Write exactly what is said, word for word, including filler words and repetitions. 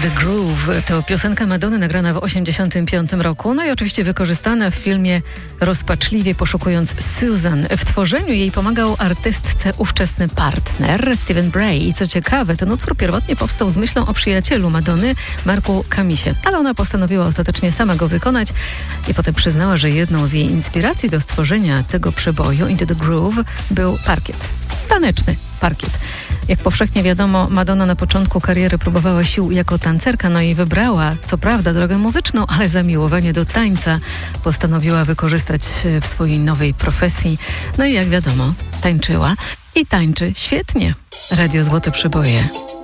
the Groove to piosenka Madonny nagrana w osiemdziesiątym piątym roku, no i oczywiście wykorzystana w filmie Rozpaczliwie poszukując Susan. W tworzeniu jej pomagał artystce ówczesny partner Stephen Bray. I co ciekawe, ten utwór pierwotnie powstał z myślą o przyjacielu Madonny, Marku Camisie, ale ona postanowiła ostatecznie sama go wykonać i potem przyznała, że jedną z jej inspiracji do stworzenia tego przeboju Into the Groove był parkiet. Taneczny parkiet. Jak powszechnie wiadomo, Madonna na początku kariery próbowała sił jako tancerka, no i wybrała, co prawda, drogę muzyczną, ale zamiłowanie do tańca postanowiła wykorzystać w swojej nowej profesji. No i jak wiadomo, tańczyła i tańczy świetnie. Radio Złote Przeboje.